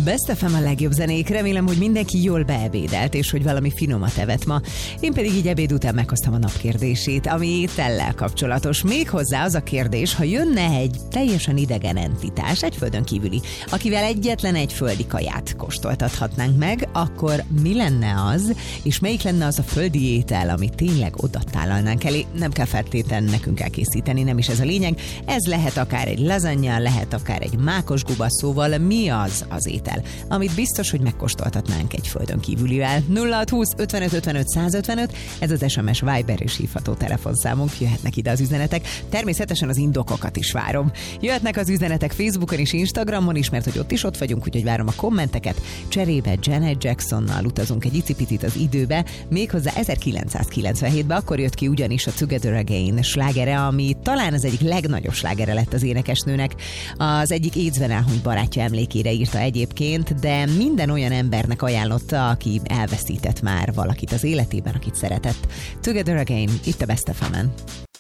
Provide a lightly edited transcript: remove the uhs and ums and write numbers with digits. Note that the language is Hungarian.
Best FM a legjobb zenék, remélem, hogy mindenki jól beebédelt, és hogy valami finomat evett ma. Én pedig így ebéd után meghoztam a napkérdését, ami étellel kapcsolatos. Méghozzá az a kérdés, ha jönne egy teljesen idegen entitás, egy földön kívüli, akivel egyetlen egy földi kaját kóstoltathatnánk meg, akkor mi lenne az, és melyik lenne az a földi étel, amit tényleg oda tálalnánk elé? Nem kell feltétlenül nekünk elkészíteni, nem is ez a lényeg. Ez lehet akár egy lazanya, lehet akár egy mákos guba, szóval mi az az étel, amit biztos, hogy megkóstoltatnánk egy földön kívülivel. 0620 55 55 155, ez az SMS, Viber és hívható telefonszámunk, jöhetnek ide az üzenetek. Természetesen az indokokat is várom. Jöhetnek az üzenetek Facebookon és Instagramon is, mert hogy ott vagyunk, úgyhogy várom a kommenteket. Cserébe Janet Jacksonnal utazunk egy icipitit az időbe, méghozzá 1997-ben, akkor jött ki ugyanis a Together Again slágere, ami talán az egyik legnagyobb slágere lett az énekesnőnek. Az egyik AIDS-ben elhunyt barátja emlékére írta egyébként, de minden olyan embernek ajánlotta, aki elveszített már valakit az életében, akit szeretett. Together Again, itt a Best FM-en.